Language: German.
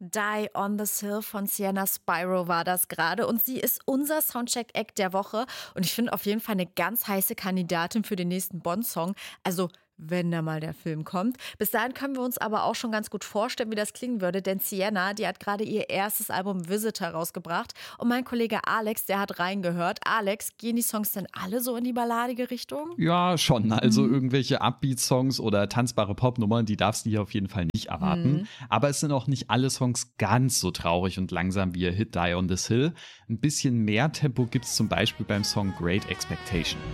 Die on the Hill von Sienna Spyro war das gerade und sie ist unser Soundcheck-Act der Woche und ich finde auf jeden Fall eine ganz heiße Kandidatin für den nächsten Bond-Song. Also wenn da mal der Film kommt. Bis dahin können wir uns aber auch schon ganz gut vorstellen, wie das klingen würde, denn Sienna, die hat gerade ihr erstes Album Visitor rausgebracht und mein Kollege Alex, der hat reingehört. Alex, gehen die Songs denn alle so in die balladige Richtung? Ja, schon. Also irgendwelche Upbeat-Songs oder tanzbare Popnummern, die darfst du hier auf jeden Fall nicht erwarten. Aber es sind auch nicht alle Songs ganz so traurig und langsam wie ihr Hit Die on this Hill. Ein bisschen mehr Tempo gibt's zum Beispiel beim Song Great Expectation.